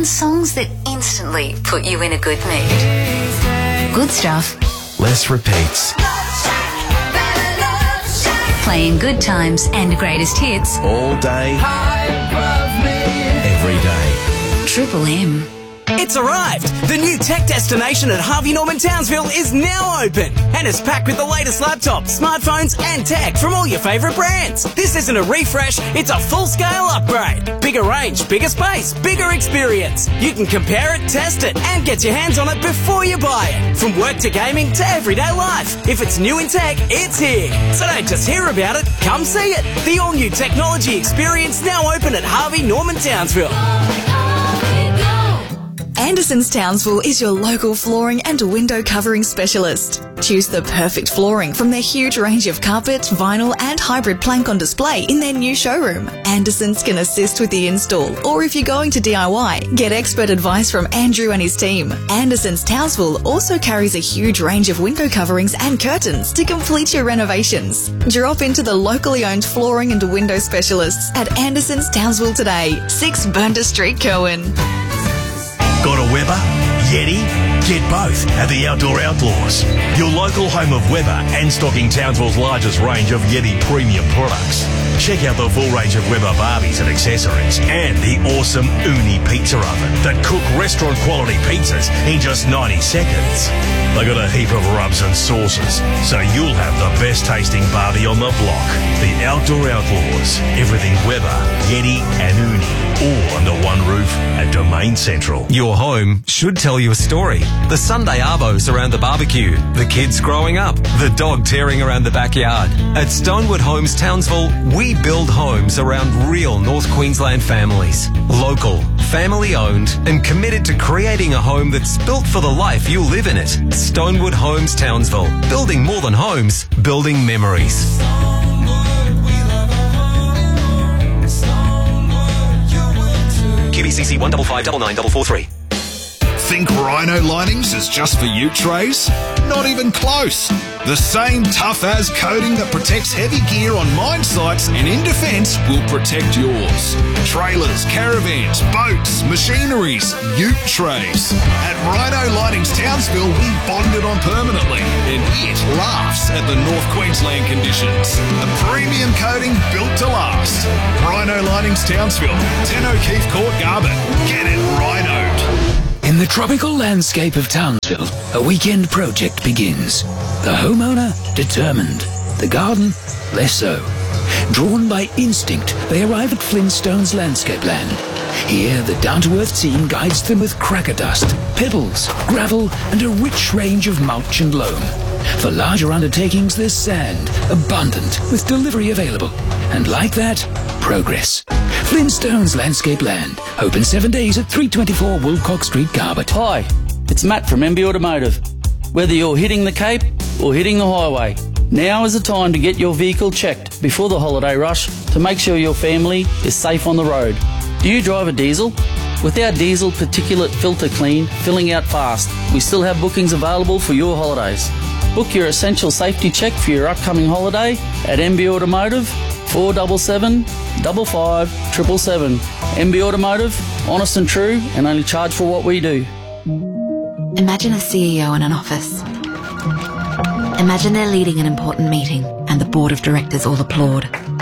songs that instantly put you in a good mood. Good stuff. Less repeats. Playing good times and greatest hits. All day. Every day. Triple M. It's arrived! The new tech destination at Harvey Norman Townsville is now open and is packed with the latest laptops, smartphones and tech from all your favourite brands. This isn't a refresh, it's a full-scale upgrade. Bigger range, bigger space, bigger experience. You can compare it, test it and get your hands on it before you buy it. From work to gaming to everyday life. If it's new in tech, it's here. So don't just hear about it, come see it. The all-new technology experience now open at Harvey Norman Townsville. Anderson's Townsville is your local flooring and window covering specialist. Choose the perfect flooring from their huge range of carpet, vinyl and hybrid plank on display in their new showroom. Anderson's can assist with the install, or if you're going to DIY, get expert advice from Andrew and his team. Anderson's Townsville also carries a huge range of window coverings and curtains to complete your renovations. Drop into the locally owned flooring and window specialists at Anderson's Townsville today, 6 Burnda Street, Kerwin. Got a Weber? Yeti? Get both at the Outdoor Outlaws, your local home of Weber and stocking Townsville's largest range of Yeti premium products. Check out the full range of Weber Barbies and accessories and the awesome Uni pizza oven that cook restaurant quality pizzas in just 90 seconds. They got a heap of rubs and sauces, so you'll have the best tasting Barbie on the block. The Outdoor Outlaws, everything Weber, Yeti and Uni, all under one roof at Domain Central. Your home should tell you a story. The Sunday arvos around the barbecue, the kids growing up, the dog tearing around the backyard. At Stonewood Homes Townsville, we build homes around real North Queensland families. Local, family owned and committed to creating a home that's built for the life you live in it. Stonewood Homes Townsville. Building more than homes, building memories. QBCC 1559943. Think Rhino Linings is just for ute trays? Not even close. The same tough-as coating that protects heavy gear on mine sites and in defence will protect yours. Trailers, caravans, boats, machineries, ute trays. At Rhino Linings Townsville, we bond it on permanently, and it laughs at the North Queensland conditions. A premium coating built to last. Rhino Linings Townsville, 10 O'Keefe Court, Garbutt. Get it rhinoed. In the tropical landscape of Townsville, a weekend project begins. The homeowner, determined. The garden, less so. Drawn by instinct, they arrive at Flintstones Landscape Land. Here, the down-to-earth team guides them with cracker dust, pebbles, gravel, and a rich range of mulch and loam. For larger undertakings, there's sand, abundant, with delivery available. And like that, progress. Flintstones Landscape Land. Open 7 days at 324 Woolcock Street, Garbutt. Hi, it's Matt from MB Automotive. Whether you're hitting the Cape or hitting the highway, now is the time to get your vehicle checked before the holiday rush to make sure your family is safe on the road. Do you drive a diesel? With our diesel particulate filter clean, filling out fast, we still have bookings available for your holidays. Book your essential safety check for your upcoming holiday at MB Automotive, 477 55 777. MB Automotive, honest and true, and only charge for what we do. Imagine a CEO in an office. Imagine they're leading an important meeting and the board of directors all applaud.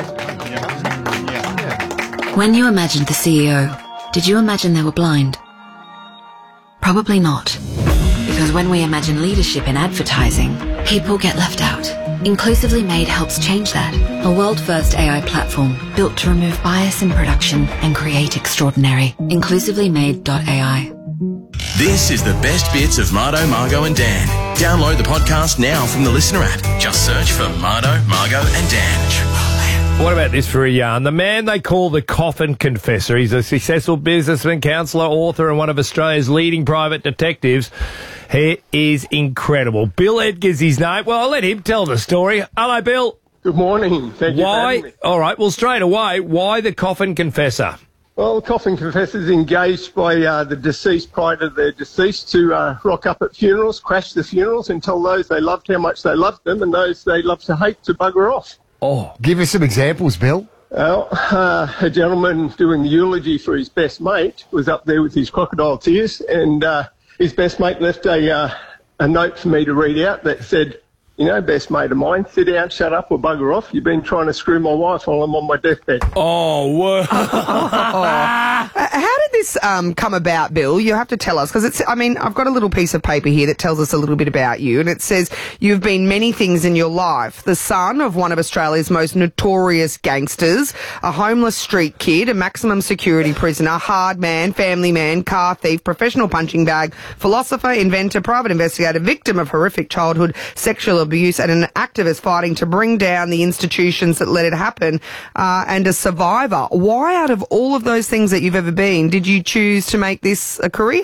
When you imagined the CEO, did you imagine they were blind? Probably not. Because when we imagine leadership in advertising, people get left out. Inclusively Made helps change that. A world-first AI platform built to remove bias in production and create extraordinary. InclusivelyMade.ai. This is the best bits of Mardo, Margot and Dan. Download the podcast now from the Listener app. Just search for Mardo, Margot and Dan. What about this for a yarn? The man they call the Coffin Confessor. He's a successful businessman, counsellor, author and one of Australia's leading private detectives. He is incredible. Bill Edgar's his name. Well, I'll let him tell the story. Hello, Bill. Good morning. Thank you for having me. All right, well, straight away, why the Coffin Confessor? Well, the Coffin Confessor is engaged by the deceased prior to their deceased to rock up at funerals, crash the funerals and tell those they loved how much they loved them and those they loved to hate to bugger off. Oh, give us some examples, Bill. Well, a gentleman doing the eulogy for his best mate was up there with his crocodile tears, and his best mate left a note for me to read out that said, you know, best mate of mine, sit down, shut up or bugger off. You've been trying to screw my wife while I'm on my deathbed. Oh, whoa. How did this come about, Bill? You have to tell us, because I've got a little piece of paper here that tells us a little bit about you, and it says you've been many things in your life. The son of one of Australia's most notorious gangsters, a homeless street kid, a maximum security prisoner, hard man, family man, car thief, professional punching bag, philosopher, inventor, private investigator, victim of horrific childhood sexual abuse, and an activist fighting to bring down the institutions that let it happen, and a survivor. Why, out of all of those things that you've ever been, did you choose to make this a career?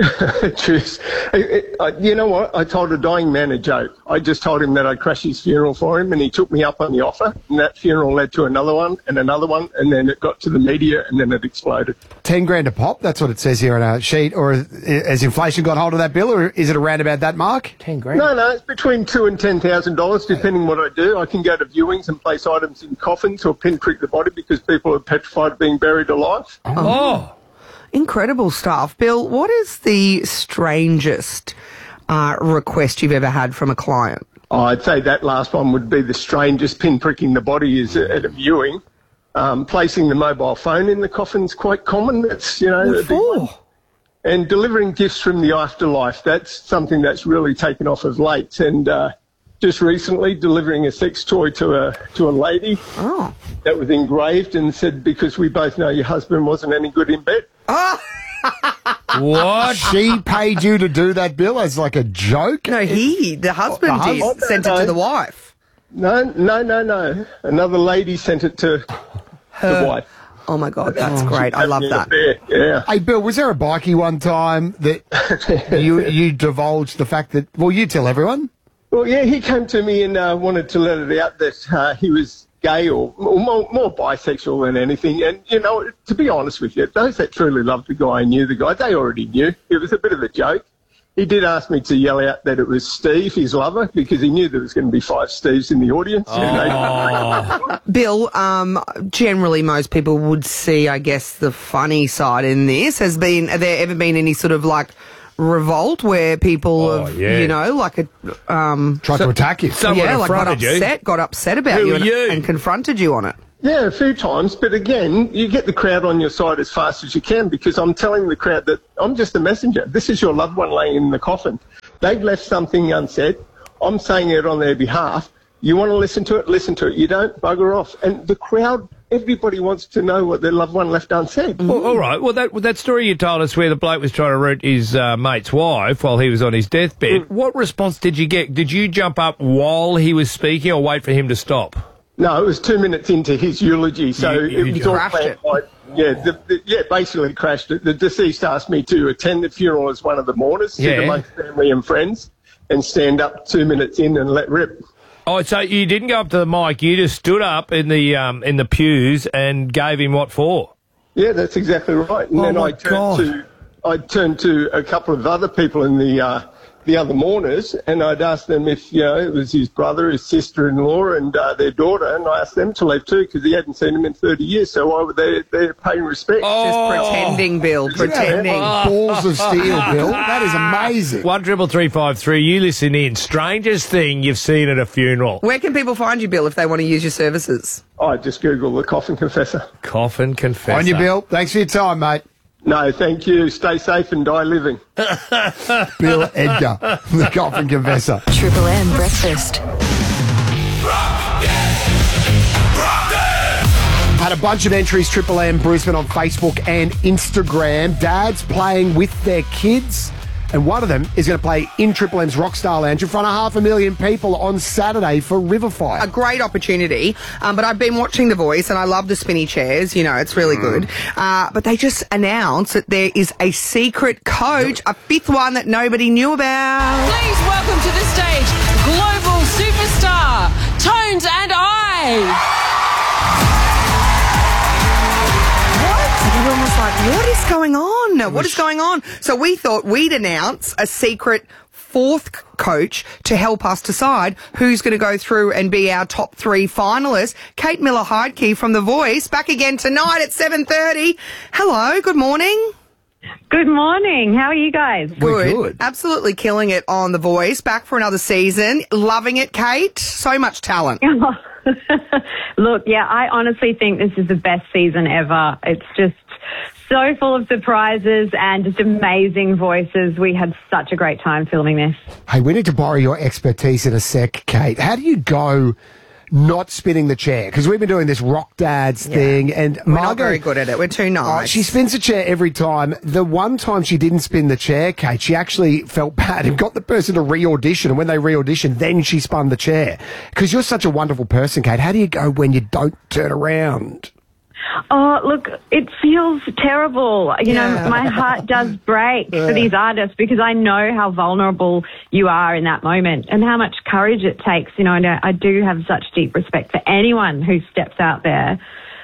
You know what? I told a dying man a joke. I just told him that I'd crash his funeral for him, and he took me up on the offer, and that funeral led to another one, and then it got to the media, and then it exploded. 10 grand a pop, that's what it says here on our sheet. Or has inflation got hold of that, Bill, or is it around about that mark? 10 grand? No, it's between $2,000 and $10,000, depending what I do. I can go to viewings and place items in coffins or pinprick the body because people are petrified of being buried alive. Oh. Incredible stuff. Bill, what is the strangest request you've ever had from a client? Oh, I'd say that last one would be the strangest. Pinpricking the body is at a viewing. Placing the mobile phone in the coffin's quite common. That's, you know, a big one. And delivering gifts from the afterlife. That's something that's really taken off of late. And just recently delivering a sex toy to a lady that was engraved and said, because we both know your husband wasn't any good in bed. What? She paid you to do that, Bill, as like a joke? No, the husband sent it to the wife. No. Another lady sent it to the wife. Oh, my God, that's great. I love that. Yeah. Hey, Bill, was there a bikie one time that you divulged the fact that, well, you tell everyone? Well, yeah, he came to me and wanted to let it out that he was gay or more bisexual than anything. And, you know, to be honest with you, those that truly loved the guy and knew the guy, they already knew. It was a bit of a joke. He did ask me to yell out that it was Steve, his lover, because he knew there was going to be 5 Steves in the audience. Bill, generally most people would see, I guess, the funny side in this. Have there ever been any sort of, like, revolt where people have, you know, like tried to attack you. Got upset about you and confronted you on it. Yeah, a few times, but again, you get the crowd on your side as fast as you can because I'm telling the crowd that I'm just a messenger. This is your loved one laying in the coffin. They've left something unsaid. I'm saying it on their behalf. You want to listen to it, listen to it. You don't, bugger off. And the crowd, everybody wants to know what their loved one left unsaid. Well, all right. Well, that story you told us where the bloke was trying to root his mate's wife while he was on his deathbed, what response did you get? Did you jump up while he was speaking or wait for him to stop? No, it was 2 minutes into his eulogy, so it was all planned. Basically crashed it. The deceased asked me to attend the funeral as one of the mourners, sit amongst family and friends, and stand up 2 minutes in and let rip. Oh, so you didn't go up to the mic, you just stood up in the pews and gave him what for? Yeah, that's exactly right. And then I turned to a couple of other people in the other mourners, and I'd asked them if, you know, it was his brother, his sister-in-law, and their daughter, and I asked them to leave too because he hadn't seen them in 30 years, so why were they paying respect? Just pretending, Bill, pretending. Balls of steel, Bill. That is amazing. 133353, you listen in. Strangest thing you've seen at a funeral. Where can people find you, Bill, if they want to use your services? I just Google the Coffin Confessor. Coffin Confessor. On you, Bill. Thanks for your time, mate. No, thank you. Stay safe and die living. Bill Edgar, the Coffin Confessor. Triple M Breakfast. Had a bunch of entries, Triple M Brisbane on Facebook and Instagram. Dads playing with their kids. And one of them is going to play in Triple M's Rockstar Lounge in front of 500,000 people on Saturday for Riverfire. A great opportunity. But I've been watching The Voice and I love the spinny chairs. You know, it's really good. But they just announced that there is a secret coach, a 5th one that nobody knew about. Please welcome to the stage, global superstar, Tones and I. Everyone was like, what is going on? What is going on? So we thought we'd announce a secret fourth coach to help us decide who's going to go through and be our top 3 finalists. Kate Miller-Heidke from The Voice, back again tonight at 7:30. Hello, good morning. Good morning. How are you guys? Good. Absolutely killing it on The Voice. Back for another season. Loving it, Kate. So much talent. Look, yeah, I honestly think this is the best season ever. It's just so full of surprises and just amazing voices. We had such a great time filming this. Hey, we need to borrow your expertise in a sec, Kate. How do you go not spinning the chair? Because we've been doing this Rock Dads thing, and We're not very good at it. We're too nice. She spins the chair every time. The one time she didn't spin the chair, Kate, she actually felt bad and got the person to re-audition, and when they re-auditioned, then she spun the chair. Because you're such a wonderful person, Kate. How do you go when you don't turn around? Oh, look, it feels terrible. You know, my heart does break for these artists because I know how vulnerable you are in that moment and how much courage it takes. You know, and I do have such deep respect for anyone who steps out there.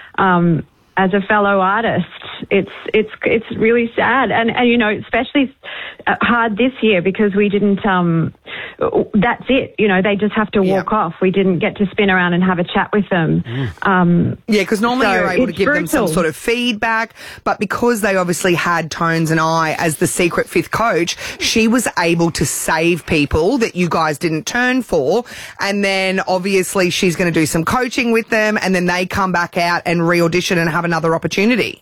As a fellow artist, it's really sad, and you know, especially hard this year because we didn't. That's it. You know, they just have to walk off. We didn't get to spin around and have a chat with them. Because normally you're able to give them some sort of feedback, but because they obviously had Tones and I as the secret fifth coach, she was able to save people that you guys didn't turn for, and then obviously she's going to do some coaching with them, and then they come back out and re-audition and have another opportunity.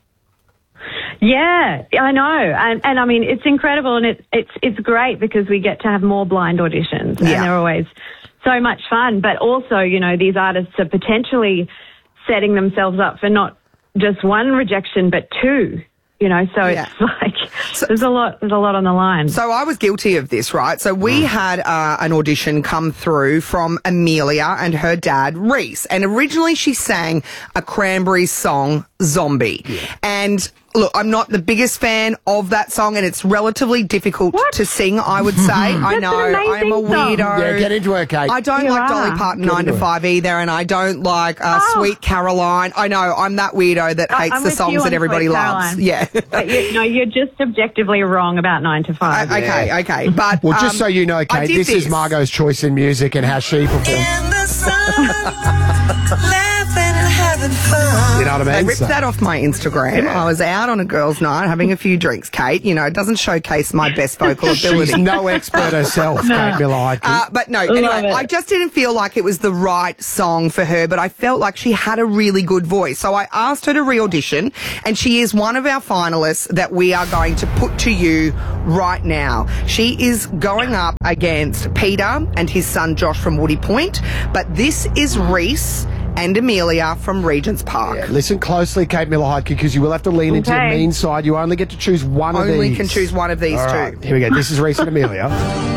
Yeah, I know, and I mean it's incredible, and it's great because we get to have more blind auditions, and they're always so much fun. But also, you know, these artists are potentially setting themselves up for not just one rejection but 2. You know, so it's like there's a lot on the line. So I was guilty of this, right? So we had an audition come through from Amelia and her dad, Reese. And originally she sang a Cranberries song, Zombie. And look, I'm not the biggest fan of that song, and it's relatively difficult to sing, I would say. I know, I'm a weirdo. Yeah, get into it, Kate. I don't like Dolly Parton 9 to 5 either, and I don't like Sweet Caroline. I know, I'm that weirdo that hates the songs that everybody loves. Yeah. But you're just objectively wrong about 9 to 5. Okay. But well, just so you know, Kate, this is Margot's choice in music and how she performs. In the sun, laughing and having fun. You know what I mean? They ripped that off my Instagram. I was out on a girls' night having a few drinks, Kate. You know, it doesn't showcase my best vocal ability. She's no expert herself, Kate Miller-Heidke. But no, anyway, I just didn't feel like it was the right song for her, but I felt like she had a really good voice. So I asked her to re-audition, and she is one of our finalists that we are going to put to you right now. She is going up against Peter and his son Josh from Woody Point, but this is Reese and Amelia from Regent's Park. Yeah, listen closely, Kate Miller-Heidke, because you will have to lean into your mean side. You only get to choose one of these. Only can choose one of these two. Here we go. This is Reese and Amelia.